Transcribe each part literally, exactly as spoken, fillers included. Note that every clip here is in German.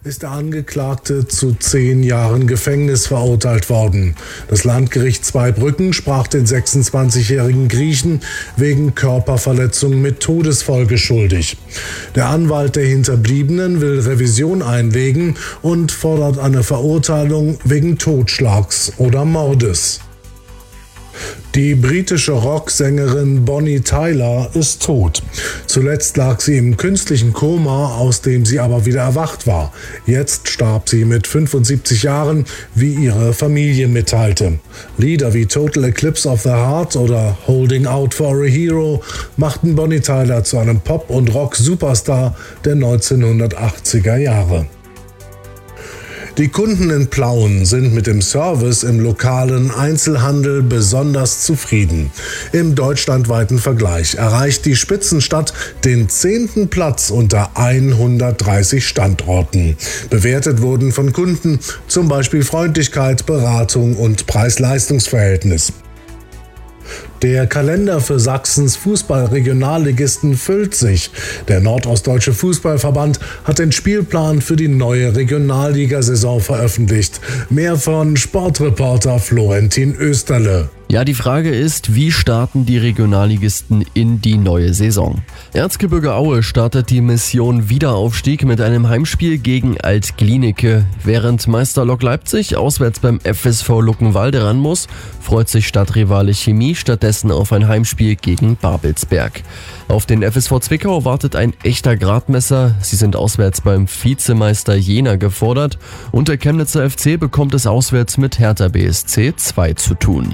ist der Angeklagte zu zehn Jahren Gefängnis verurteilt worden. Das Landgericht Zweibrücken sprach den sechsundzwanzigjährigen Griechen wegen Körperverletzung mit Todesfolge schuldig. Der Anwalt der Hinterbliebenen will Revision einlegen und fordert eine Verurteilung wegen Totschlags oder Mordes. Die britische Rocksängerin Bonnie Tyler ist tot. Zuletzt lag sie im künstlichen Koma, aus dem sie aber wieder erwacht war. Jetzt starb sie mit fünfundsiebzig Jahren, wie ihre Familie mitteilte. Lieder wie Total Eclipse of the Heart oder Holding Out for a Hero machten Bonnie Tyler zu einem Pop- und Rock-Superstar der neunzehnhundertachtziger Jahre. Die Kunden in Plauen sind mit dem Service im lokalen Einzelhandel besonders zufrieden. Im deutschlandweiten Vergleich erreicht die Spitzenstadt den zehnten Platz unter hundertdreißig Standorten. Bewertet wurden von Kunden zum Beispiel Freundlichkeit, Beratung und Preis-Leistungs-Verhältnis. Der Kalender für Sachsens Fußball-Regionalligisten füllt sich. Der Nordostdeutsche Fußballverband hat den Spielplan für die neue Regionalligasaison veröffentlicht. Mehr von Sportreporter Florentin Österle. Ja, die Frage ist, wie starten die Regionalligisten in die neue Saison? Erzgebirge Aue startet die Mission Wiederaufstieg mit einem Heimspiel gegen Alt-Glienicke. Während Meister Lok Leipzig auswärts beim F S V Luckenwalde ran muss, freut sich Stadtrivale Chemie stattdessen auf ein Heimspiel gegen Babelsberg. Auf den F S V Zwickau wartet ein echter Gradmesser. Sie sind auswärts beim Vizemeister Jena gefordert und der Chemnitzer F C bekommt es auswärts mit Hertha B S C zwei zu tun.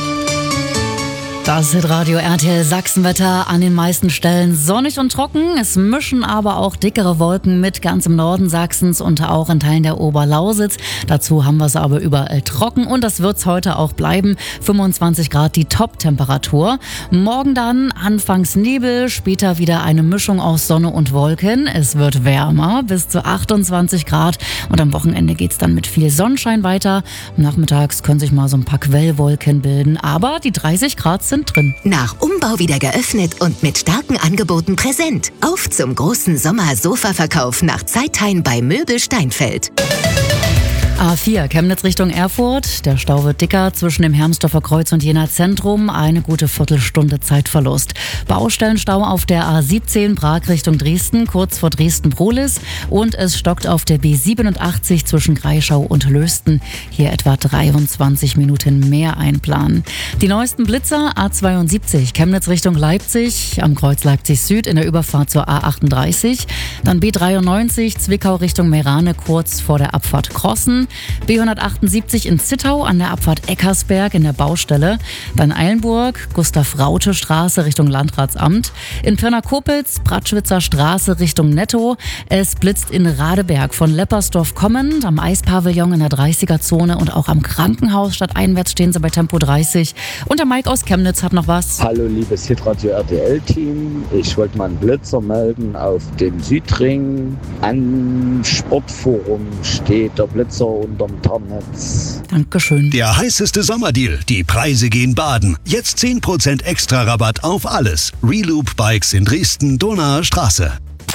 Das Hitradio R T L Sachsenwetter, an den meisten Stellen sonnig und trocken. Es mischen aber auch dickere Wolken mit, ganz im Norden Sachsens und auch in Teilen der Oberlausitz. Dazu haben wir es aber überall trocken und das wird es heute auch bleiben. fünfundzwanzig Grad die Top-Temperatur. Morgen dann anfangs Nebel, später wieder eine Mischung aus Sonne und Wolken. Es wird wärmer, bis zu achtundzwanzig Grad und am Wochenende geht es dann mit viel Sonnenschein weiter. Nachmittags können sich mal so ein paar Quellwolken bilden, aber die dreißig Grad sind drin. Nach Umbau wieder geöffnet und mit starken Angeboten präsent. Auf zum großen Sommer-Sofa-Verkauf nach Zeithain bei Möbel Steinfeld. A vier, Chemnitz Richtung Erfurt. Der Stau wird dicker zwischen dem Hermsdorfer Kreuz und Jena Zentrum. Eine gute Viertelstunde Zeitverlust. Baustellenstau auf der A siebzehn, Prag Richtung Dresden, kurz vor Dresden-Brohlis. Und es stockt auf der B siebenundachtzig zwischen Greischau und Lösten. Hier etwa dreiundzwanzig Minuten mehr einplanen. Die neuesten Blitzer, A zweiundsiebzig, Chemnitz Richtung Leipzig, am Kreuz Leipzig Süd in der Überfahrt zur A achtunddreißig. Dann B dreiundneunzig, Zwickau Richtung Meerane, kurz vor der Abfahrt Crossen. B hundertachtundsiebzig in Zittau an der Abfahrt Eckersberg in der Baustelle. Dann Eilenburg, Gustav-Raute-Straße Richtung Landratsamt. In Pirna-Kopitz, Bratschwitzer Straße Richtung Netto. Es blitzt in Radeberg von Leppersdorf kommend, am Eispavillon in der dreißiger-Zone und auch am Krankenhaus stadteinwärts stehen sie bei Tempo dreißig. Und der Mike aus Chemnitz hat noch was. Hallo liebes Hitradio R T L-Team. Ich wollte mal einen Blitzer melden auf dem Südring. Am Sportforum steht der Blitzer unterm Tarnnetz. Dankeschön. Der heißeste Sommerdeal. Die Preise gehen baden. Jetzt zehn Prozent extra Rabatt auf alles. Reloop Bikes in Dresden, Donauer Straße.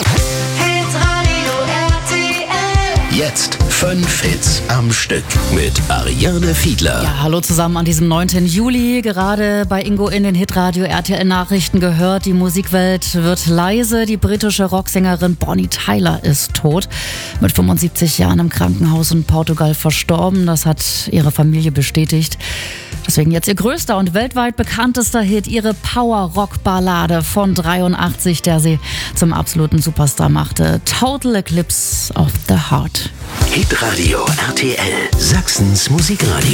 Jetzt fünf Hits am Stück mit Ariane Fiedler. Ja, hallo zusammen an diesem neunten Juli. Gerade bei Ingo in den Hitradio R T L-Nachrichten gehört, die Musikwelt wird leise. Die britische Rocksängerin Bonnie Tyler ist tot. Mit fünfundsiebzig Jahren im Krankenhaus in Portugal verstorben. Das hat ihre Familie bestätigt. Deswegen jetzt ihr größter und weltweit bekanntester Hit, ihre Power-Rock-Ballade von dreiundachtzig, der sie zum absoluten Superstar machte. Total Eclipse of the Heart. Hitradio R T L, Sachsens Musikradio.